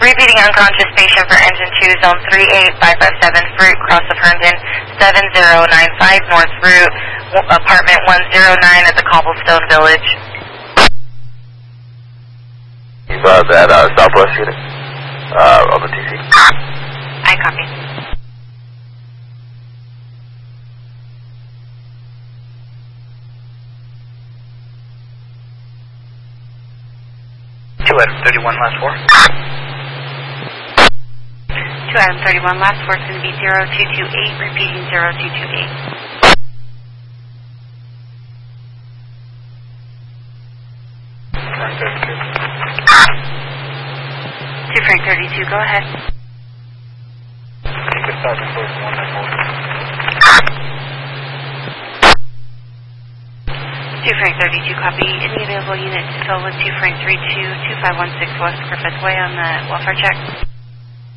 Repeating unconscious patient for engine 2, zone 38557, Fruit, cross of Herndon, 7095 North Route, apartment 109 at the Cobblestone Village. Keep that Southwest unit on the TC. I copy. Item 31, last 4. 2 Item 31, last 4 is going to be 0228, repeating 0228. Two Frank 32, go ahead. Take a 2 Frank 32, copy. Any available units to fill with 2 Frank 32, 2516 West Griffith Way on the welfare check?